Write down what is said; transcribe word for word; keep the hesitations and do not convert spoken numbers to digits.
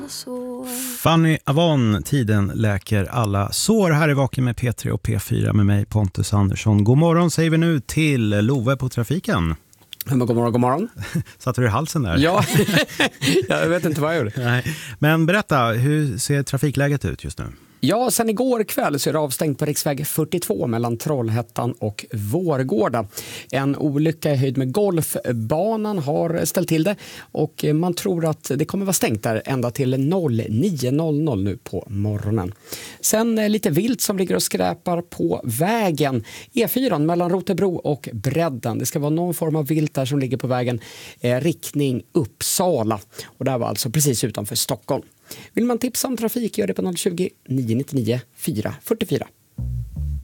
Fanny Avon, tiden läker alla sår. Här är Vaken med P tre och P fyra med mig, Pontus Andersson. God morgon säger vi nu till Love på trafiken. God morgon, god morgon. Satte du i halsen där? Ja, jag vet inte vad jag gjorde. Nej. Men berätta, hur ser trafikläget ut just nu? Ja, sen igår kväll så är det avstängt på riksväg fyrtiotvå mellan Trollhättan och Vårgårda. En olycka i höjd med golfbanan har ställt till det och man tror att det kommer vara stängt där ända till nio noll noll nu på morgonen. Sen lite vilt som ligger och skräpar på vägen. E fyra mellan Rotebro och Bredden. Det ska vara någon form av vilt där som ligger på vägen eh, riktning Uppsala. Och det var alltså precis utanför Stockholm. Vill man tipsa om trafik gör det på noll tjugo, nio nio nio, fyra fyra fyra.